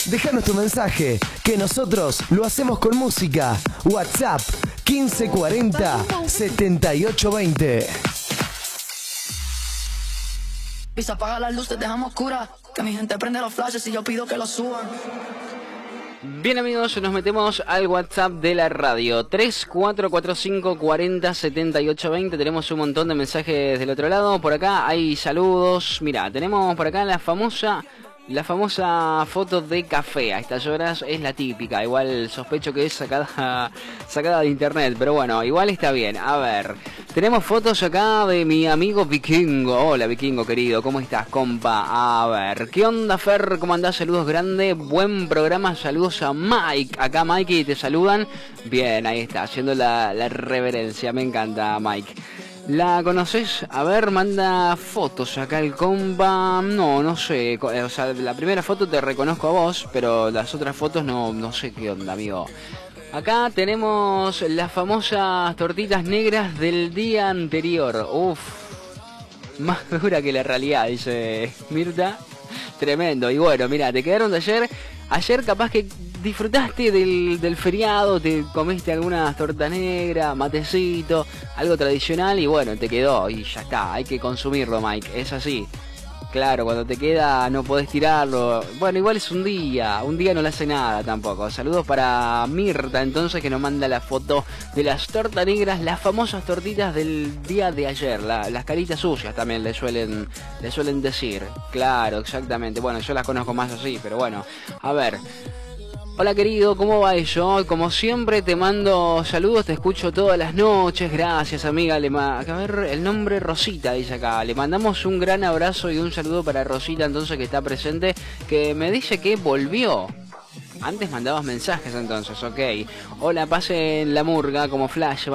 Déjanos tu mensaje, que nosotros lo hacemos con música. WhatsApp 1540 7820. Pisa, apaga las luces, dejamos oscura. Que mi gente prende los flashes y yo pido que los suban. Bien amigos, nos metemos al WhatsApp de la radio 3445 40 78 20. Tenemos un montón de mensajes del otro lado. Por acá hay saludos. Mira, tenemos por acá la famosa foto de café. A estas horas es la típica. Igual sospecho que es sacada de internet, pero bueno, igual está bien. A ver, tenemos fotos acá de mi amigo Vikingo. Hola Vikingo querido, ¿cómo estás, compa? A ver, ¿qué onda, Fer? ¿Cómo andás? Saludos grandes, buen programa. Saludos a Mike. Acá Mikey te saludan. Bien, ahí está, haciendo la reverencia. Me encanta, Mike. ¿La conoces? A ver, manda fotos acá el compa. No sé. O sea, la primera foto te reconozco a vos, pero las otras fotos no sé qué onda, amigo. Acá tenemos las famosas tortitas negras del día anterior. Uf, más dura que la realidad, dice Mirta. Tremendo. Y bueno, mira, te quedaron de ayer. Ayer capaz que disfrutaste del feriado, te comiste alguna torta negra, matecito, algo tradicional y bueno, te quedó y ya está, hay que consumirlo, Mike, es así. Claro, cuando te queda no podés tirarlo. Bueno, igual es un día no le hace nada tampoco. Saludos para Mirta entonces, que nos manda la foto de las tortas negras, las famosas tortitas del día de ayer, las caritas sucias también le suelen decir. Claro, exactamente. Bueno, yo las conozco más así, pero bueno, a ver. Hola querido, ¿cómo va eso? Como siempre te mando saludos, te escucho todas las noches, gracias amiga. A ver, el nombre Rosita dice acá. Le mandamos un gran abrazo y un saludo para Rosita entonces que está presente, que me dice que volvió. Antes mandabas mensajes entonces, ok. Hola, pasen la murga como flash.